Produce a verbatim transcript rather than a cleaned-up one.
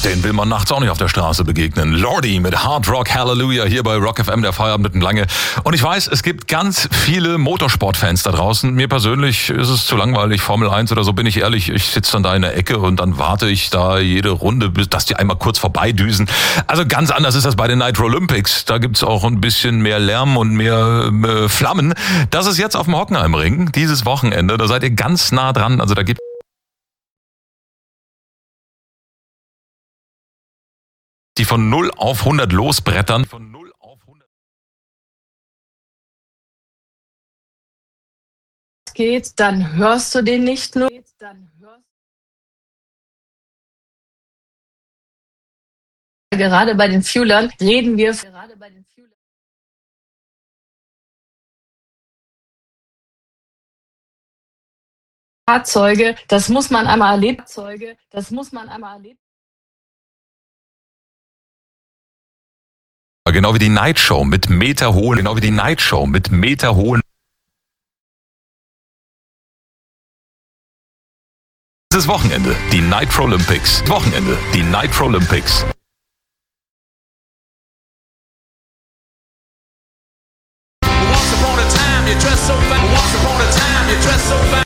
Den will man nachts auch nicht auf der Straße begegnen. Lordi mit Hard Rock Hallelujah hier bei Rock F M, der Feierabend mitten lange. Und ich weiß, es gibt ganz viele Motorsportfans da draußen. Mir persönlich ist es zu langweilig, Formel eins oder so, bin ich ehrlich. Ich sitze dann da in der Ecke und dann warte ich da jede Runde, bis dass die einmal kurz vorbeidüsen. Also ganz anders ist das bei den Nitro Olympics. Da gibt's auch ein bisschen mehr Lärm und mehr äh, Flammen. Das ist jetzt auf dem Hockenheimring, dieses Wochenende. Da seid ihr ganz nah dran. Also da gibt die von null auf hundert losbrettern. Von null auf hundert geht, dann hörst du den nicht nur. Dann hörst gerade bei den Fuelern reden wir gerade bei den Fuelern Fahrzeuge, das muss man einmal erlebt. Fahrzeuge, das muss man einmal erlebt. Genau wie die Night Show mit meterhohen, genau wie die Night Show mit meterhohen. Dieses Wochenende, die Nitro Olympics. Wochenende, die Nitro Olympics. Once upon a time, you dressed so fine. Once upon a time, you dressed so fine.